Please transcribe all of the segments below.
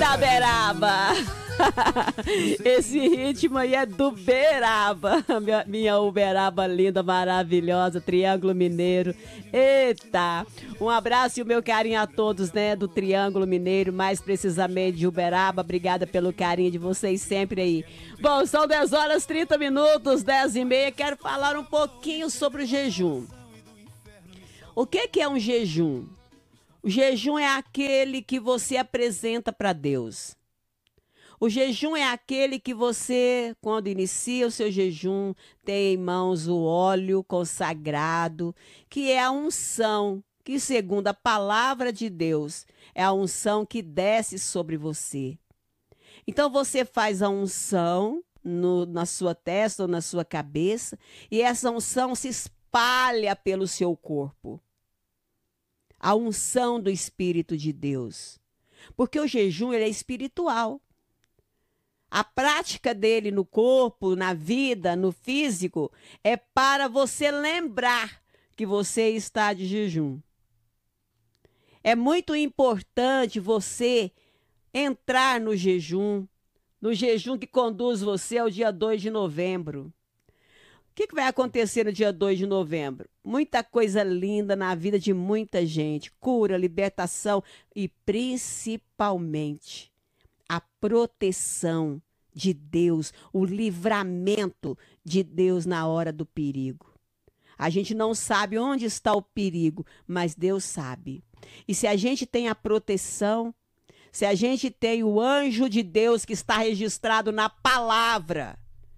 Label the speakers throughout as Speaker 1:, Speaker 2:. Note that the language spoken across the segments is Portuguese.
Speaker 1: Eita, Beraba! Esse ritmo aí é do Beraba, minha Uberaba linda, maravilhosa, Triângulo Mineiro. Eita! Um abraço e o meu carinho a todos, né, do Triângulo Mineiro, mais precisamente de Uberaba. Obrigada pelo carinho de vocês sempre aí. Bom, são 10 horas 30 minutos, 10h30. Quero falar um pouquinho sobre o jejum. O que é um jejum? O jejum é aquele que você apresenta para Deus. O jejum é aquele que você, quando inicia o seu jejum, tem em mãos o óleo consagrado, que é a unção, que segundo a palavra de Deus, é a unção que desce sobre você. Então você faz a unção na sua testa ou na sua cabeça, e essa unção se espalha pelo seu corpo. A unção do Espírito de Deus. Porque o jejum ele é espiritual. A prática dele no corpo, na vida, no físico, é para você lembrar que você está de jejum. É muito importante você entrar no jejum que conduz você ao dia 2 de novembro. O que vai acontecer no dia 2 de novembro? Muita coisa linda na vida de muita gente. Cura, libertação e principalmente a proteção de Deus, o livramento de Deus na hora do perigo. A gente não sabe onde está o perigo, mas Deus sabe. E se a gente tem a proteção, se a gente tem o anjo de Deus que está registrado na palavra,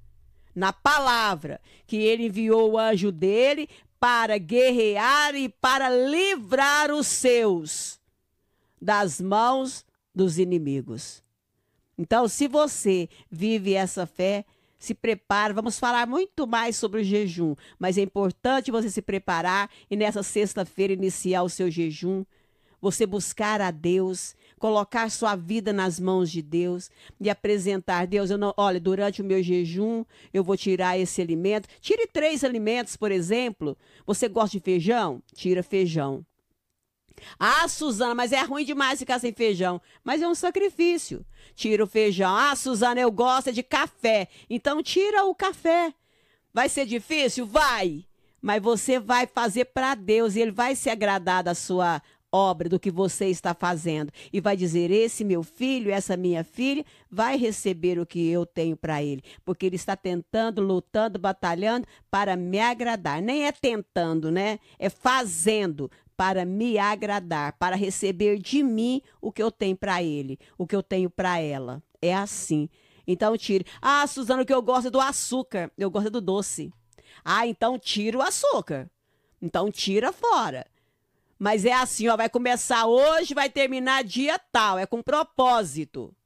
Speaker 1: que ele enviou o anjo dele para guerrear e para livrar os seus das mãos dos inimigos. Então, se você vive essa fé, se prepara. Vamos falar muito mais sobre o jejum, mas é importante você se preparar e nessa sexta-feira iniciar o seu jejum. Você buscar a Deus, colocar sua vida nas mãos de Deus e apresentar. Deus, olha, durante o meu jejum, eu vou tirar esse alimento. Tire 3 alimentos, por exemplo. Você gosta de feijão? Tira feijão. Ah, Suzana, mas é ruim demais ficar sem feijão. Mas é um sacrifício. Tira o feijão. Ah, Suzana, eu gosto de café. Então tira o café. Vai ser difícil? Vai. Mas você vai fazer para Deus e Ele vai se agradar da sua obra, do que você está fazendo. E vai dizer, esse meu filho, essa minha filha, vai receber o que eu tenho para ele. Porque ele está tentando, lutando, batalhando para me agradar. Nem é tentando, né? É fazendo para me agradar, para receber de mim o que eu tenho para ele, o que eu tenho para ela. É assim. Então tire. Ah, Suzana, o que eu gosto é do açúcar. Eu gosto do doce. Ah, então tira o açúcar. Então tira fora. Mas é assim, ó, vai começar hoje, vai terminar dia tal, é com propósito.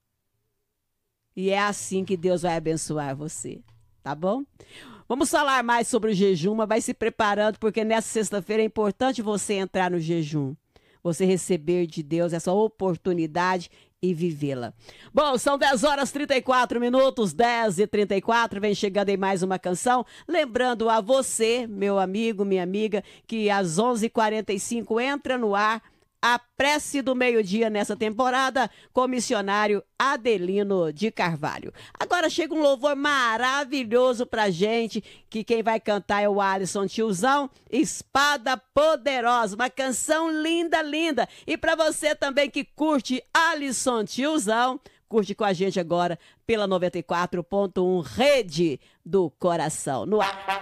Speaker 1: E é assim que Deus vai abençoar você, tá bom? Vamos falar mais sobre o jejum, mas vai se preparando, porque nessa sexta-feira é importante você entrar no jejum. Você receber de Deus essa oportunidade e vivê-la. Bom, são 10 horas 34 minutos, 10h34, vem chegando em mais uma canção. Lembrando a você, meu amigo, minha amiga, que às 11h45 entra no ar a prece do meio-dia nessa temporada com o missionário Adelino de Carvalho. Agora chega um louvor maravilhoso pra gente, que quem vai cantar é o Alisson Tiozão, Espada Poderosa, uma canção linda, linda. E pra você também que curte Alisson Tiozão, curte com a gente agora pela 94.1 Rede do Coração. No ar.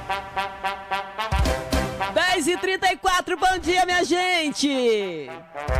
Speaker 1: 10h34, bom dia, minha gente!